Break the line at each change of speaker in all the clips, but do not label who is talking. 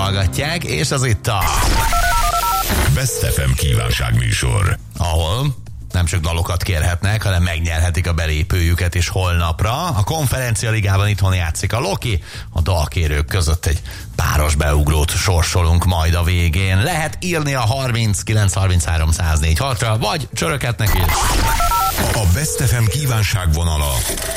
hallgatják, és az itt a
Best FM kívánságműsor,
ahol nem csak dalokat kérhetnek, hanem megnyerhetik a belépőjüket is holnapra. A Konferencia Ligában itthon játszik a Loki, a dalkérők között egy páros beugrót sorsolunk majd a végén. Lehet írni a 39 33 104 6-ra, vagy csöröketnek is.
a Best FM kívánságvonala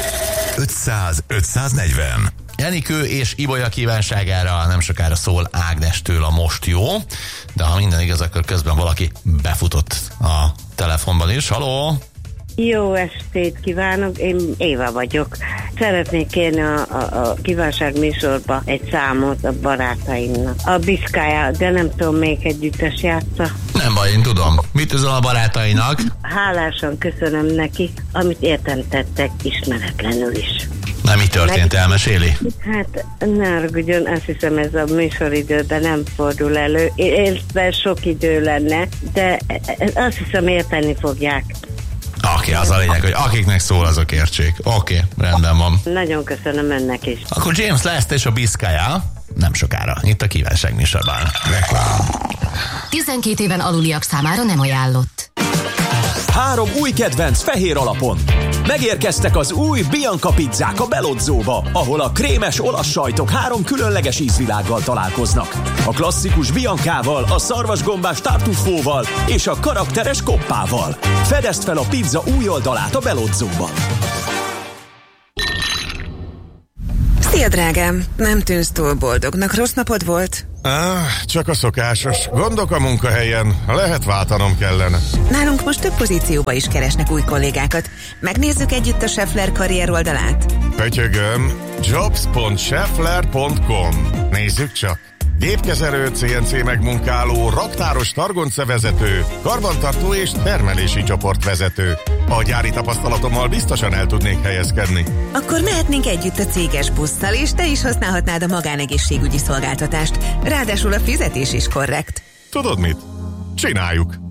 500-540.
Enikő és Ibolya kívánságára nem sokára szól Ágnestől a Most jó, de ha minden igaz, akkor közben valaki befutott a telefonban is. Haló!
Jó estét kívánok, én Éva vagyok. Szeretnék kérni a kívánság műsorba egy számot a barátaimnak. A Biszkája, de nem tudom, melyik együttes játsza.
Nem baj, én tudom. Mit üzen a barátainak?
Hálásan köszönöm neki, amit értem tettek ismeretlenül is.
Na, mi történt? Elmeséli?
Hát, ne haragudjon, azt hiszem ez a műsoridőben nem fordul elő. Értve sok idő lenne, de azt hiszem érteni fogják.
Oké, az a lényeg, hogy akiknek szól, azok értsék. Oké, rendben van.
Nagyon köszönöm önnek is.
Akkor James Last és a Biszkája nem sokára, itt a kívánság műsorban.
Reklám.
12 éven aluliak számára nem ajánlott.
3 új kedvenc fehér alapon. Megérkeztek az új Bianca pizzák a Belozzóba, ahol a krémes olasz sajtok 3 különleges ízvilággal találkoznak. A klasszikus Biancával, a szarvasgombás tartufóval és a karakteres koppával. Fedezd fel a pizza új oldalát a Belozzóban.
Szia, drágám! Nem tűnsz túl boldognak, rossz napod volt?
Csak a szokásos. Gondok a munkahelyen. Lehet váltanom kellene.
Nálunk most több pozícióba is keresnek új kollégákat. Megnézzük együtt a Schaeffler karrier oldalát?
Pötyögöm. jobs.schaeffler.com. Nézzük csak. Gépkezelő, CNC megmunkáló, raktáros targoncevezető, karbantartó és termelési csoportvezető. A gyári tapasztalatommal biztosan el tudnék helyezkedni.
Akkor mehetnénk együtt a céges busszal, és te is használhatnád a magánegészségügyi szolgáltatást. Ráadásul a fizetés is korrekt.
Tudod mit? Csináljuk!